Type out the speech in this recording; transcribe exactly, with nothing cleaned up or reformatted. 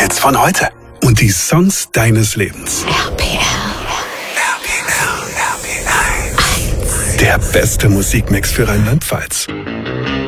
Hits von heute und die Songs deines Lebens. R P R. R P R, R P R eins. Der beste Musikmix für Rheinland-Pfalz.